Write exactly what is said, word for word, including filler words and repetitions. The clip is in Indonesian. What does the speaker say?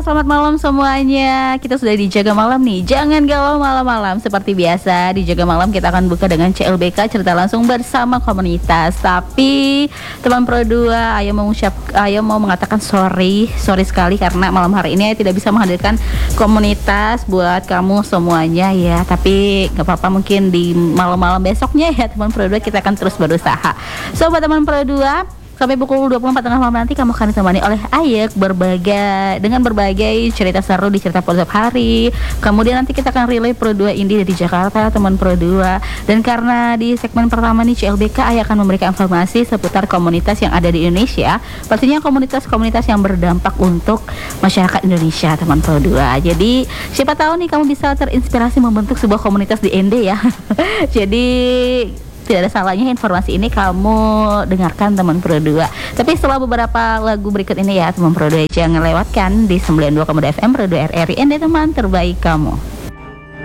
selamat malam semuanya. Kita sudah di Jaga Malam nih. Jangan galau malam-malam. Seperti biasa di Jaga Malam kita akan buka dengan C L B K, cerita langsung bersama komunitas. Tapi teman Pro dua, Ayo mengucap, Ayo mau mengatakan sorry, sorry sekali karena malam hari ini tidak bisa menghadirkan komunitas buat kamu semuanya ya. Tapi nggak apa-apa, mungkin di malam-malam besoknya ya teman Pro dua kita akan terus berusaha. Sobat teman Pro dua, sampai pukul dua puluh empat tengah malam nanti kamu akan ditemani oleh Ayek berbagai dengan berbagai cerita seru di cerita Pro setiap hari. Kemudian nanti kita akan relay Pro dua Indie dari Jakarta, teman Pro dua. Dan karena di segmen pertama nih C L B K, Ayek akan memberikan informasi seputar komunitas yang ada di Indonesia. Pastinya komunitas-komunitas yang berdampak untuk masyarakat Indonesia, teman Pro dua. Jadi siapa tahu nih kamu bisa terinspirasi membentuk sebuah komunitas di N D ya. Jadi tidak ada salahnya informasi ini kamu dengarkan teman Pro dua. Tapi setelah beberapa lagu berikut ini ya teman Pro dua, jangan lewatkan di sembilan puluh dua koma dua F M Pro dua R R I N D, teman terbaik kamu.